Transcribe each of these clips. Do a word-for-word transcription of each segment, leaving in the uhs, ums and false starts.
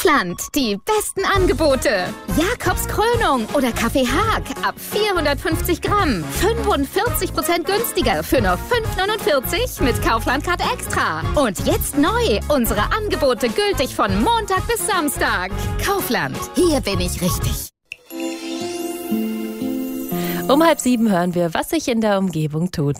Kaufland, die besten Angebote. Jakobs Krönung oder Kaffee Haag ab vierhundertfünfzig Gramm. fünfundvierzig Prozent günstiger für nur fünf neunundvierzig mit Kaufland Card Extra. Und jetzt neu, unsere Angebote gültig von Montag bis Samstag. Kaufland, hier bin ich richtig. Um halb sieben hören wir, was sich in der Umgebung tut.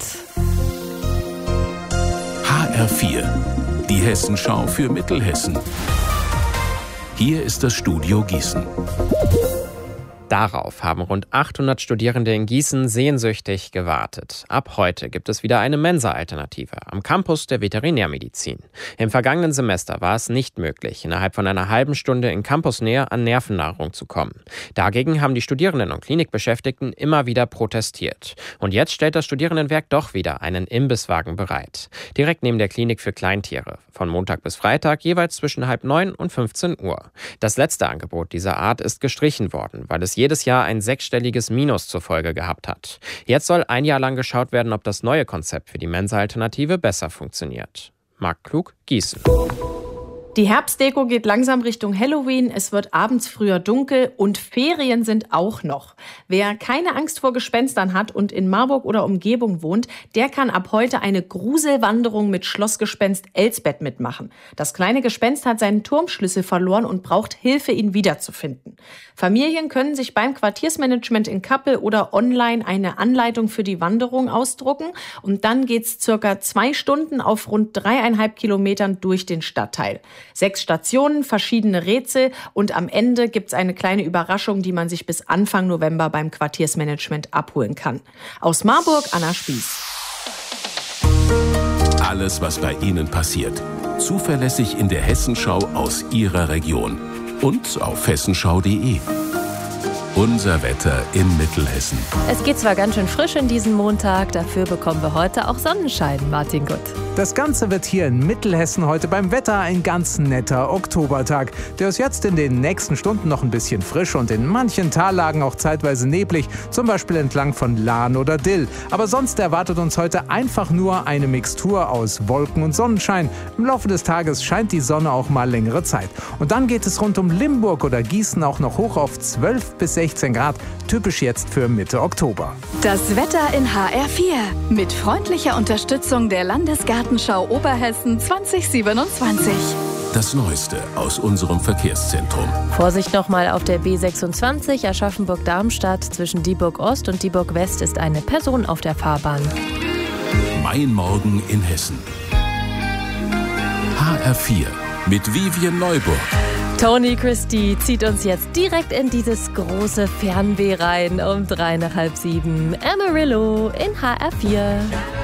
H R vier, die Hessenschau für Mittelhessen. Hier ist das Studio Gießen. Darauf haben rund achthundert Studierende in Gießen sehnsüchtig gewartet. Ab heute gibt es wieder eine Mensa-Alternative am Campus der Veterinärmedizin. Im vergangenen Semester war es nicht möglich, innerhalb von einer halben Stunde in Campusnähe an Nervennahrung zu kommen. Dagegen haben die Studierenden und Klinikbeschäftigten immer wieder protestiert. Und jetzt stellt das Studierendenwerk doch wieder einen Imbisswagen bereit. Direkt neben der Klinik für Kleintiere. Von Montag bis Freitag jeweils zwischen halb neun und fünfzehn Uhr. Das letzte Angebot dieser Art ist gestrichen worden, weil es jedes Jahr ein sechsstelliges Minus zur Folge gehabt hat. Jetzt soll ein Jahr lang geschaut werden, ob das neue Konzept für die Mensa-Alternative besser funktioniert. Marc Klug, Gießen. Die Herbstdeko geht langsam Richtung Halloween, es wird abends früher dunkel und Ferien sind auch noch. Wer keine Angst vor Gespenstern hat und in Marburg oder Umgebung wohnt, der kann ab heute eine Gruselwanderung mit Schlossgespenst Elsbeth mitmachen. Das kleine Gespenst hat seinen Turmschlüssel verloren und braucht Hilfe, ihn wiederzufinden. Familien können sich beim Quartiersmanagement in Kappel oder online eine Anleitung für die Wanderung ausdrucken und dann geht's circa zwei Stunden auf rund dreieinhalb Kilometern durch den Stadtteil. Sechs Stationen, verschiedene Rätsel und am Ende gibt's eine kleine Überraschung, die man sich bis Anfang November beim Quartiersmanagement abholen kann. Aus Marburg, Anna Spieß. Alles, was bei Ihnen passiert. Zuverlässig in der Hessenschau aus Ihrer Region. Und auf hessenschau punkt de. Unser Wetter in Mittelhessen. Es geht zwar ganz schön frisch in diesen Montag, dafür bekommen wir heute auch Sonnenschein, Martin Gutt. Das Ganze wird hier in Mittelhessen heute beim Wetter ein ganz netter Oktobertag. Der ist jetzt in den nächsten Stunden noch ein bisschen frisch und in manchen Tallagen auch zeitweise neblig, zum Beispiel entlang von Lahn oder Dill. Aber sonst erwartet uns heute einfach nur eine Mixtur aus Wolken und Sonnenschein. Im Laufe des Tages scheint die Sonne auch mal längere Zeit. Und dann geht es rund um Limburg oder Gießen auch noch hoch auf zwölf bis sechzehn Grad, typisch jetzt für Mitte Oktober. Das Wetter in H R vier mit freundlicher Unterstützung der Landesgartenschau Oberhessen zwanzig siebenundzwanzig. Das Neueste aus unserem Verkehrszentrum. Vorsicht nochmal auf der B sechsundzwanzig Aschaffenburg-Darmstadt. Zwischen Dieburg Ost und Dieburg West ist eine Person auf der Fahrbahn. Mein Morgen in Hessen. H R vier mit Vivian Neuburg. Tony Christie zieht uns jetzt direkt in dieses große Fernweh rein um drei nach halb sieben. Amarillo in H R vier.